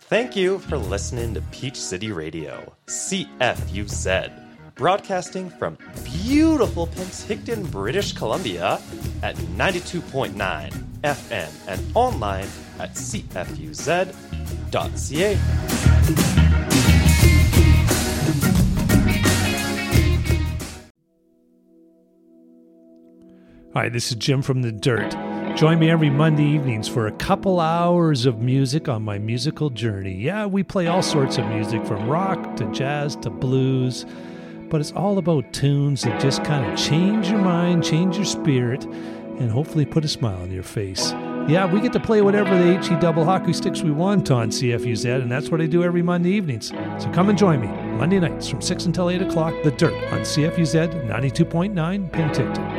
Thank you for listening to Peach City Radio, CFUZ, broadcasting from beautiful Penticton, British Columbia at 92.9 FM and online at cfuz.ca. Hi, this is Jim from The Dirt. Join me every Monday evenings for a couple hours of music on my musical journey. Yeah, we play all sorts of music from rock to jazz to blues, but it's all about tunes that just kind of change your mind, change your spirit, and hopefully put a smile on your face. Yeah, we get to play whatever the HE double hockey sticks we want on CFUZ, and that's what I do every Monday evenings. So come and join me Monday nights from 6 until 8 o'clock, The Dirt on CFUZ 92.9 Penticton.